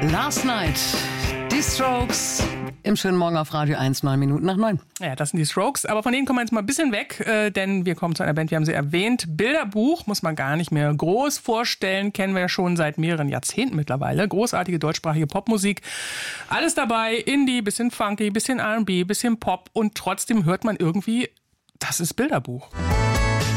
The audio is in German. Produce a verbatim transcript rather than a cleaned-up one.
Last Night, die Strokes im schönen Morgen auf Radio eins, neun Minuten nach neun. Ja, das sind die Strokes, aber von denen kommen wir jetzt mal ein bisschen weg, äh, denn wir kommen zu einer Band, wir haben sie erwähnt. Bilderbuch muss man gar nicht mehr groß vorstellen, kennen wir ja schon seit mehreren Jahrzehnten mittlerweile. Großartige deutschsprachige Popmusik, alles dabei, Indie, bisschen Funky, bisschen R und B, bisschen Pop und trotzdem hört man irgendwie, das ist Bilderbuch.